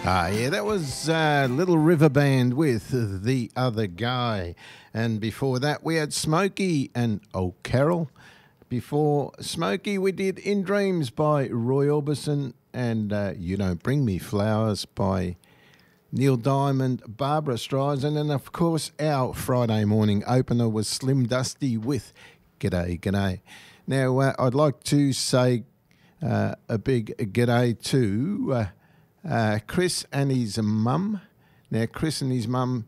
Yeah, that was Little River Band with The Other Guy. And before that, we had Smokey and Oh Carol. Before Smokey, we did In Dreams by Roy Orbison and You Don't Bring Me Flowers by Neil Diamond, Barbara Streisand. And, of course, our Friday morning opener was Slim Dusty with G'day, G'day. Now, I'd like to say a big g'day to Chris and his mum. Now, Chris and his mum,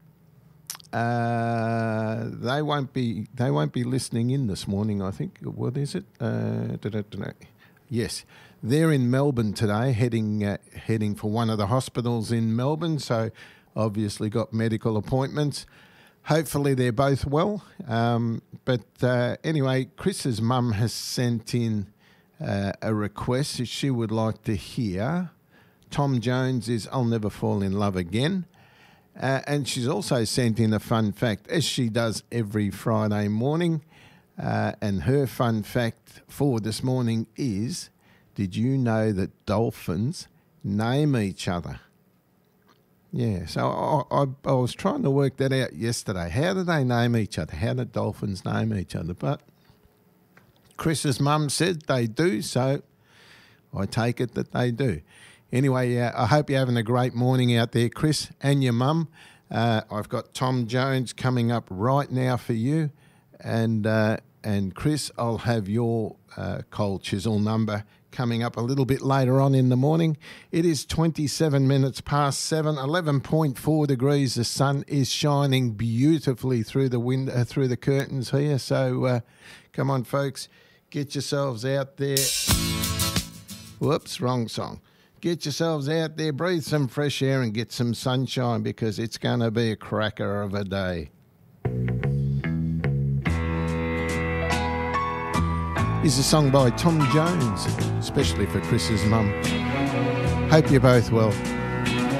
they won't be listening in this morning, I think. What is it? Yes, they're in Melbourne today, heading for one of the hospitals in Melbourne. So, obviously, got medical appointments. Hopefully, they're both well. But anyway, Chris's mum has sent in a request that she would like to hear. Tom Jones is I'll Never Fall in Love Again. And she's also sent in a fun fact, as she does every Friday morning. And her fun fact for this morning is, did you know that dolphins name each other? Yeah, so I was trying to work that out yesterday. How do they name each other? How do dolphins name each other? But Chris's mum said they do, so I take it that they do. Anyway, I hope you're having a great morning out there, Chris and your mum. I've got Tom Jones coming up right now for you. And Chris, I'll have your Cold Chisel number coming up a little bit later on in the morning. It is 27 minutes past 7, 11.4 degrees. The sun is shining beautifully through the window, through the curtains here. So come on, folks, get yourselves out there. Whoops, wrong song. Get yourselves out there, breathe some fresh air and get some sunshine because it's going to be a cracker of a day. Here's a song by Tom Jones, especially for Chris's mum. Hope you're both well.